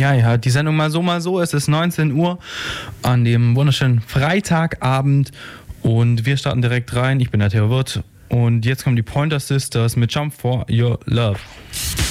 Ja, die Sendung mal so. Es ist 19 Uhr an dem wunderschönen Freitagabend und wir starten direkt rein. Ich bin der Theo Wirth und jetzt kommen die Pointer Sisters mit Jump for Your Love.